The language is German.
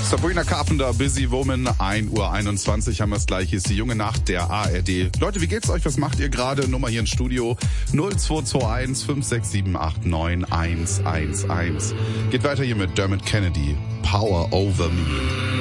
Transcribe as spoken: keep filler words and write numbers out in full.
Sabrina Carpenter, Busy Woman, ein Uhr einundzwanzig haben wir es gleich. Hier ist die junge Nacht der A R D. Leute, wie geht's euch? Was macht ihr gerade? Nummer hier im Studio null zwei zwei eins fünf sechs sieben acht neun eins eins eins. Geht weiter hier mit Dermot Kennedy, Power Over Me.